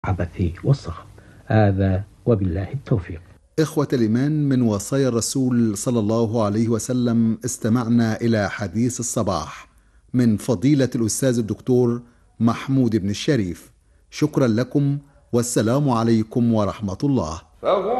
العبث والصخب. هذا وبالله التوفيق. إخوة الإيمان، من وصايا الرسول صلى الله عليه وسلم استمعنا إلى حديث الصباح من فضيلة الأستاذ الدكتور محمود بن الشريف. شكرا لكم، والسلام عليكم ورحمة الله.